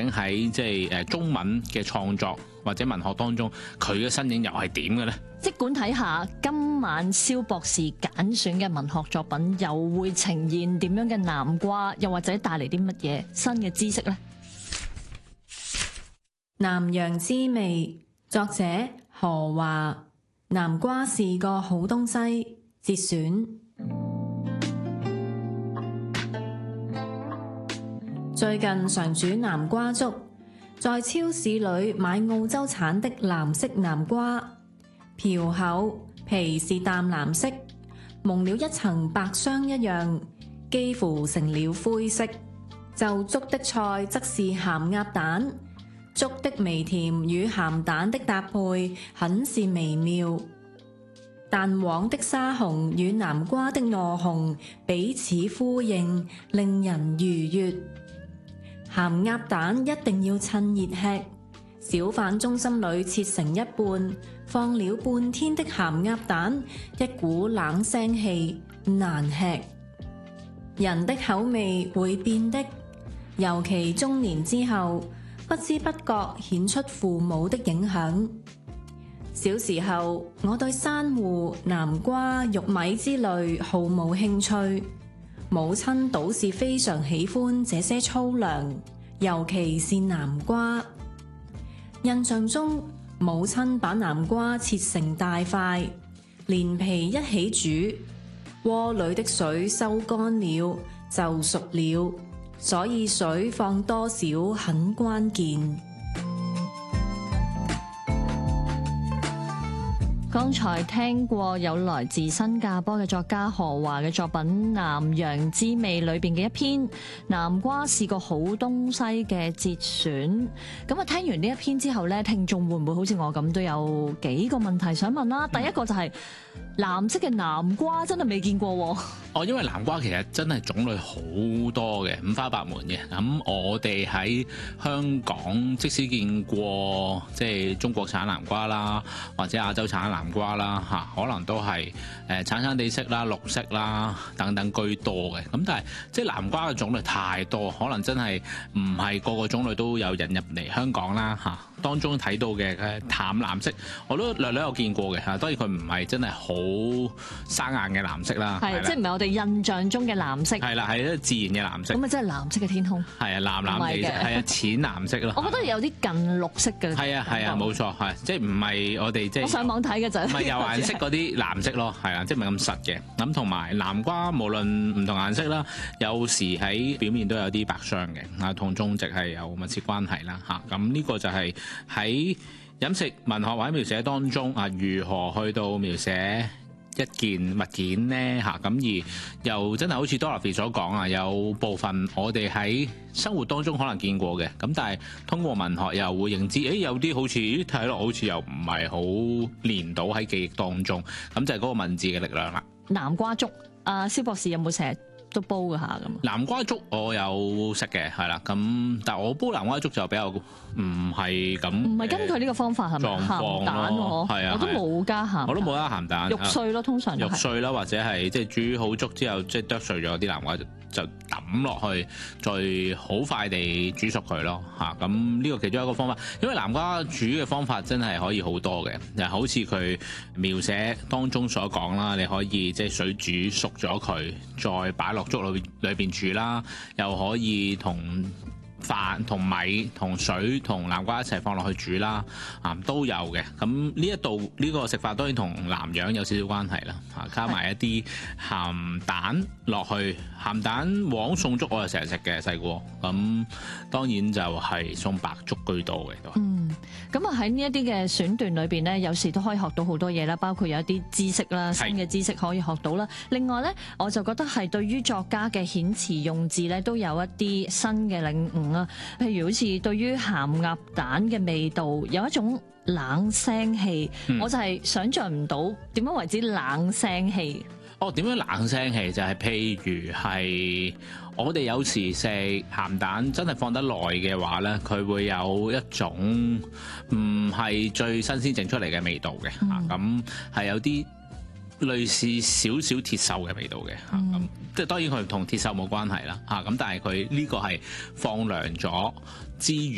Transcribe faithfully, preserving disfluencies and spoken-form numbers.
喺即係誒中文嘅創作或者文學當中，佢嘅身影又係點嘅咧？ 即管睇下今晚蕭博士揀選嘅文學作品，又會呈現點樣嘅南瓜，又或者帶嚟啲乜嘢新嘅知識呢？ 南洋之味，作者何華。南瓜是個好東西，節選。最近常煮南瓜粥，在超市裏買澳洲產的藍色南瓜，瓢厚，皮是淡藍色，蒙了一層白霜一樣，幾乎成了灰色。就粥的菜則是鹹鴨蛋，粥的微甜與鹹蛋的搭配很是微妙。蛋黃的沙紅與南瓜的糯紅彼此呼應，令人愉悅。鹹鴨蛋一定要趁熱吃，小販中心裏切成一半，放了半天的鹹鴨蛋，一股冷腥氣，難吃。人的口味會變的，尤其中年之後，不知不覺顯出父母的影響。小時候，我對珊瑚、南瓜、玉米之類毫無興趣，母親倒是非常喜歡這些粗糧，尤其是南瓜。印象中，母親把南瓜切成大塊，連皮一起煮，鍋裏的水收乾了就熟了，所以水放多少很關鍵。 剛才聽過有來自新加坡嘅作家何華嘅作品《南洋之味》裏邊嘅一篇《南瓜是個好東西》嘅節選。咁啊，聽完呢一篇之後咧，聽眾會唔會好似我咁都有幾個問題想問啦？第一個就係、是、藍色嘅南瓜真係未見過喎。 哦，因為南瓜其實真係種類好多嘅，五花八門嘅。咁我哋喺香港即使見過即係中國產南瓜啦，或者亞洲產南瓜啦嚇，可能都係誒橙橙地色啦、綠色啦等等居多嘅。咁但係即係南瓜嘅種類太多，可能真係唔係個個種類都有引入嚟香港啦嚇。當中睇到嘅淡藍色，我都略略有見過嘅嚇。當然佢唔係真係好生硬嘅藍色啦， 係即係唔係我哋印象中嘅藍色。 係啦，係一個自然嘅藍色。 咁啊，真係藍色嘅天空。係啊，藍藍地色，係啊，淺藍色咯。 我覺得有啲近綠色嘅。係啊，係啊，冇錯，係即係唔係我哋即係。我上網睇嘅就。唔係有顏色嗰啲藍色咯，係啊，即係唔係咁實嘅。咁同埋南瓜，無論唔同顏色啦，有時喺表面都有啲白霜嘅，啊，同種植係有密切關係啦嚇。咁呢個就係喺飲食文學或者描寫當中啊，如何去到描寫一件物件呢？嚇，咁而又真係好似 Dorothy 所講啊，有部分我哋喺生活當中可能見過嘅，咁但係通過文學又會認知，誒有啲好似睇落好似又唔係好連到喺記憶當中，咁就係嗰個文字嘅力量啦。 南瓜粥，阿蕭博士有冇成日都煲㗎下咁？ 南瓜粥我有食嘅，係啦，咁但係我煲南瓜粥就比較唔係咁，唔係跟佢呢個方法係咪？鹹蛋喎， 係啊， 我都冇加鹹蛋， 我都冇加鹹蛋， 肉碎咯，通常肉碎啦，或者係即係煮好粥之後，即係剁碎咗啲南瓜就抌落去，再好快地煮熟佢咯嚇。咁呢個其中一個方法，因為南瓜煮嘅方法真係可以好多嘅，又好似佢描寫當中所講啦，你可以即係水煮熟咗佢，再擺落粥裏裏邊煮啦，又可以同飯同米同水同南瓜一齊放落去煮啦，啊都有嘅。咁呢一度呢個食法當然同南洋有少少關係啦，啊加埋一啲鹹蛋落去，鹹蛋黃餸粥我就成日食嘅細個，咁當然就係餸白粥居多嘅都。 嗯，咁啊喺呢一啲嘅選段裏邊咧，有時都可以學到好多嘢啦，包括有一啲知識啦，新嘅知識可以學到啦。另外咧，我就覺得係對於作家嘅遣詞用字咧，都有一啲新嘅領悟啦。譬如好似對於鹹鴨蛋嘅味道有一種冷腥氣，嗯、我就係想像唔到點樣為之冷腥氣。 哦，點樣冷聲氣？就係、是、譬如係我哋有時食鹹蛋，真係放得耐嘅話咧，佢會有一種唔係最新鮮整出嚟嘅味道嘅嚇，咁係、嗯、有啲類似少少鐵鏽嘅味道嘅嚇，咁即係當然佢同鐵鏽冇關係啦嚇，咁但係佢呢個係放涼咗之餘。